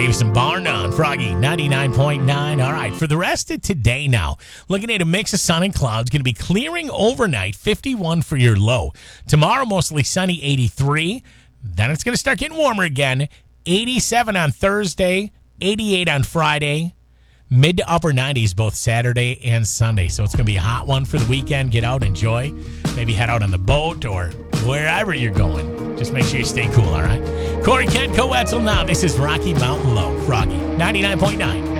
Davis and Barn on Froggy 99.9. All right, for the rest of today now, looking at a mix of sun and clouds. Going to be clearing overnight, 51 for your low. Tomorrow, mostly sunny, 83. Then it's going to start getting warmer again. 87 on Thursday, 88 on Friday. Mid to upper 90s both Saturday and Sunday. So it's going to be a hot one for the weekend. Get out, enjoy. Maybe head out on the boat or wherever you're going. Just make sure you stay cool, all right? Corey Kent, Co-Wetzel now. This is Rocky Mountain Low. Froggy 99.9.